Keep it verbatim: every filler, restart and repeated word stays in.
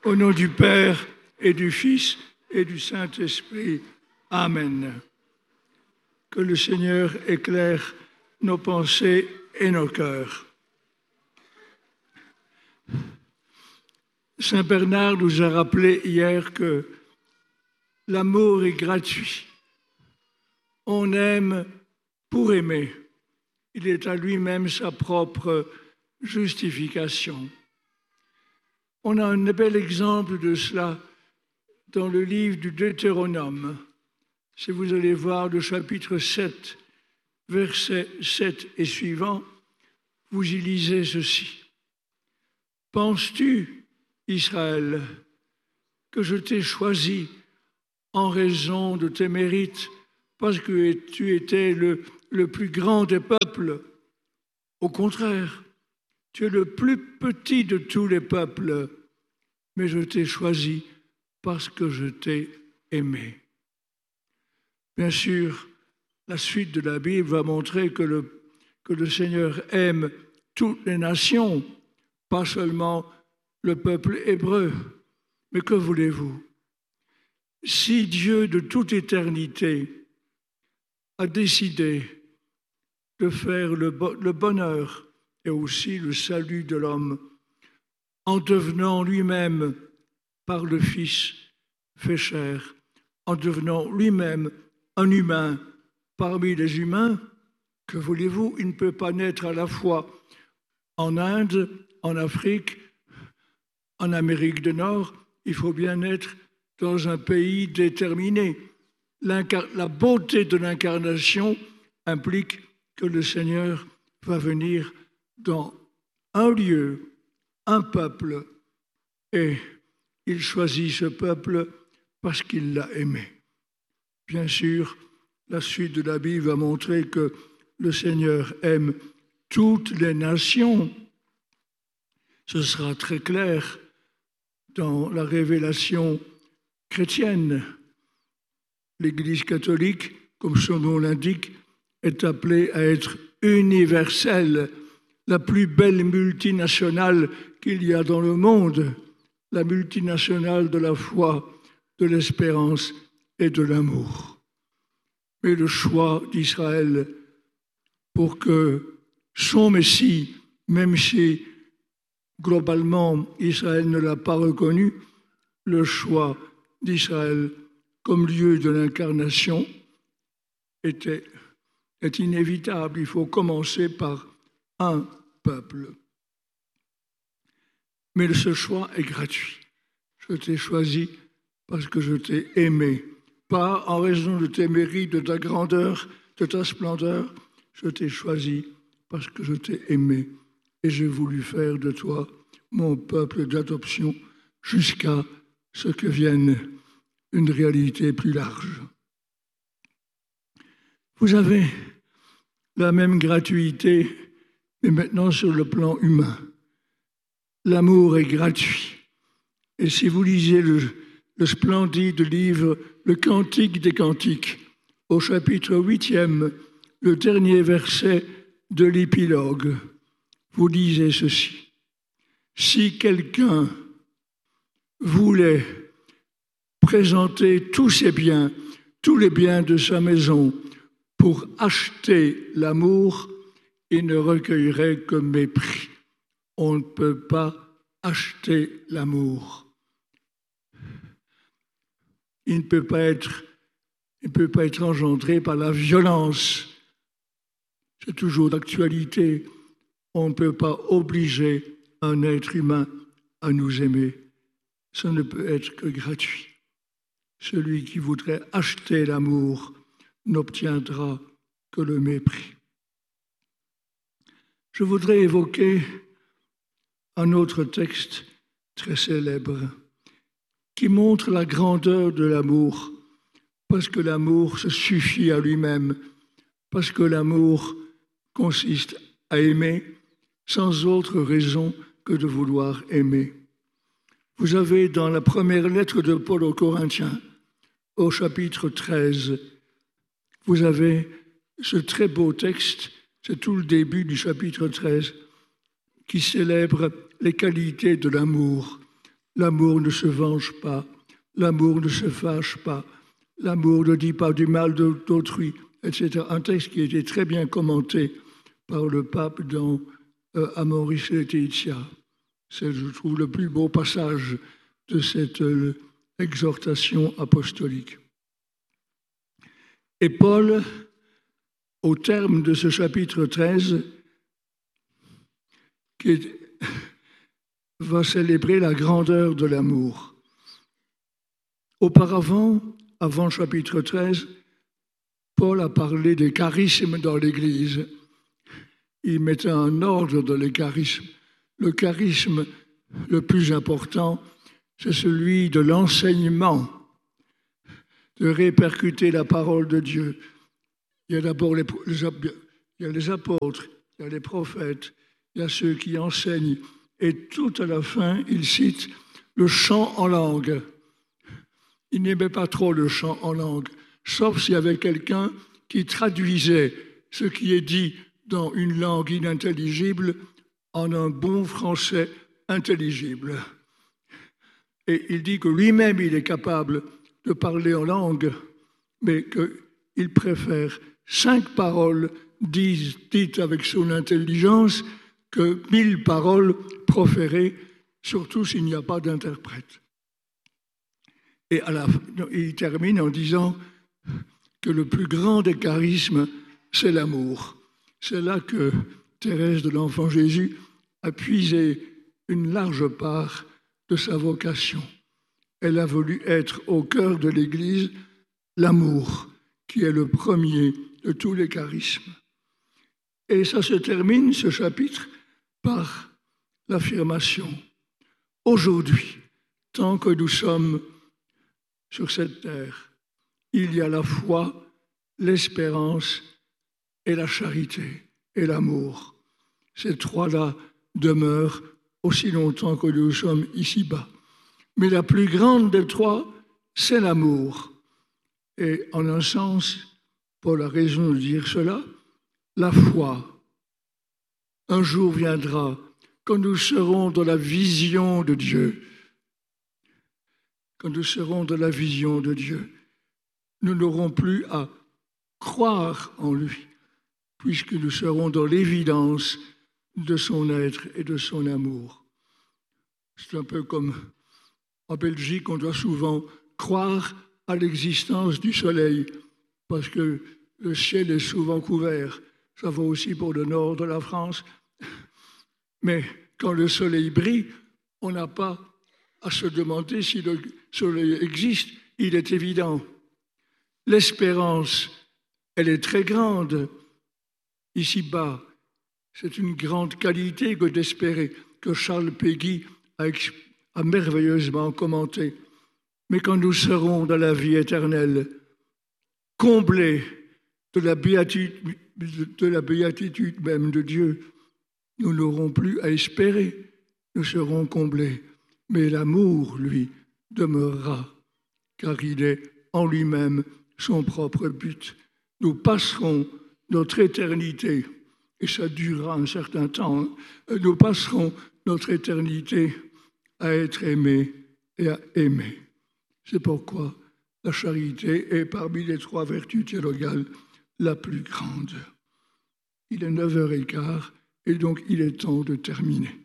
Au nom du Père et du Fils et du Saint-Esprit. Amen. Que le Seigneur éclaire nos pensées et nos cœurs. Saint Bernard nous a rappelé hier que l'amour est gratuit. On aime pour aimer. Il est à lui-même sa propre justification. On a un bel exemple de cela dans le livre du Deutéronome. Si vous allez voir le chapitre sept, versets sept et suivants, vous y lisez ceci. « Penses-tu, Israël, que je t'ai choisi en raison de tes mérites, parce que tu étais le, le plus grand des peuples? Au contraire, tu es le plus petit de tous les peuples, mais je t'ai choisi parce que je t'ai aimé. » Bien sûr, la suite de la Bible va montrer que le, que le Seigneur aime toutes les nations, pas seulement le peuple hébreu. Mais que voulez-vous? Si Dieu de toute éternité a décidé de faire le, le bonheur et aussi le salut de l'homme en devenant lui-même par le Fils fait chair, en devenant lui-même un humain parmi les humains, que voulez-vous? Il ne peut pas naître à la fois en Inde, en Afrique, en Amérique du Nord. Il faut bien naître dans un pays déterminé. La beauté de l'incarnation implique que le Seigneur va venir dans un lieu, un peuple, et il choisit ce peuple parce qu'il l'a aimé. Bien sûr, la suite de la Bible va montrer que le Seigneur aime toutes les nations. Ce sera très clair dans la révélation chrétienne. L'Église catholique, comme son nom l'indique, est appelée à être universelle, la plus belle multinationale qu'il y a dans le monde, la multinationale de la foi, de l'espérance et de l'amour. Mais le choix d'Israël pour que son Messie, même si globalement Israël ne l'a pas reconnu, le choix d'Israël comme lieu de l'incarnation était, est inévitable. Il faut commencer par un peuple. Mais ce choix est gratuit. Je t'ai choisi parce que je t'ai aimé, pas en raison de tes mérites, de ta grandeur, de ta splendeur. Je t'ai choisi parce que je t'ai aimé et j'ai voulu faire de toi mon peuple d'adoption jusqu'à ce que vienne une réalité plus large. Vous avez la même gratuité, mais maintenant sur le plan humain. L'amour est gratuit. Et si vous lisez le, le splendide livre « Le Cantique des Cantiques », au chapitre huitième, le dernier verset de l'épilogue, vous lisez ceci. « Si quelqu'un voulait présenter tous ses biens, tous les biens de sa maison, pour acheter l'amour, il ne recueillerait que mépris. » On ne peut pas acheter l'amour. Il ne peut pas être, il ne peut pas être engendré par la violence. C'est toujours d'actualité. On ne peut pas obliger un être humain à nous aimer. Ça ne peut être que gratuit. Celui qui voudrait acheter l'amour n'obtiendra que le mépris. Je voudrais évoquer un autre texte très célèbre qui montre la grandeur de l'amour, parce que l'amour se suffit à lui-même, parce que l'amour consiste à aimer sans autre raison que de vouloir aimer. Vous avez dans la première lettre de Paul aux Corinthiens, au chapitre treize, vous avez ce très beau texte, c'est tout le début du chapitre treize, qui célèbre les qualités de l'amour. L'amour ne se venge pas, l'amour ne se fâche pas, l'amour ne dit pas du mal d'autrui, et cetera. Un texte qui a été très bien commenté par le pape dans euh, Amoris Laetitia. C'est, je trouve, le plus beau passage de cette euh, exhortation apostolique. Et Paul, au terme de ce chapitre treize, qui est, va célébrer la grandeur de l'amour. Auparavant, avant le chapitre treize, Paul a parlé des charismes dans l'Église. Il mettait un ordre dans les charismes. Le charisme le plus important, c'est celui de l'enseignement, de répercuter la parole de Dieu. Il y a d'abord les, les, il y a les apôtres, il y a les prophètes, il y a ceux qui enseignent. Et tout à la fin, il cite le chant en langue. Il n'aimait pas trop le chant en langue, sauf s'il y avait quelqu'un qui traduisait ce qui est dit dans une langue inintelligible en un bon français intelligible. Et il dit que lui-même, il est capable de parler en langue, mais qu'il préfère cinq paroles dites avec son intelligence que mille paroles proférées, surtout s'il n'y a pas d'interprète. Et à la, il termine en disant que le plus grand des charismes, c'est l'amour. C'est là que Thérèse de l'Enfant Jésus a puisé une large part de sa vocation. Elle a voulu être au cœur de l'Église l'amour, qui est le premier de tous les charismes. Et ça se termine, ce chapitre, par l'affirmation. Aujourd'hui, tant que nous sommes sur cette terre, il y a la foi, l'espérance et la charité et l'amour. Ces trois-là demeurent aussi longtemps que nous sommes ici-bas. Mais la plus grande des trois, c'est l'amour. Et en un sens, Paul a raison de dire cela, la foi. Un jour viendra quand nous serons dans la vision de Dieu. Quand nous serons dans la vision de Dieu, nous n'aurons plus à croire en lui, puisque nous serons dans l'évidence de son être et de son amour. C'est un peu comme en Belgique, on doit souvent croire à l'existence du soleil, parce que le ciel est souvent couvert. Ça vaut aussi pour le nord de la France. Mais quand le soleil brille, on n'a pas à se demander si le soleil existe. Il est évident. L'espérance, elle est très grande. Ici-bas, c'est une grande qualité que d'espérer, que Charles Péguy a, a merveilleusement commenté. Mais quand nous serons dans la vie éternelle, comblés de la béatitude, de la béatitude même de Dieu, nous n'aurons plus à espérer, nous serons comblés. Mais l'amour, lui, demeurera, car il est en lui-même son propre but. Nous passerons notre éternité, et ça durera un certain temps, hein, nous passerons notre éternité à être aimés et à aimer. C'est pourquoi la charité est parmi les trois vertus théologales la plus grande. Il est neuf heures quinze et donc il est temps de terminer.